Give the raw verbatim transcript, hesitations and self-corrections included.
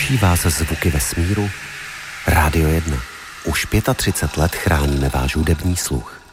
Těší vás zvuky vesmíru? Rádio jedna. Už třicet pět let chráníme váš hudební sluch.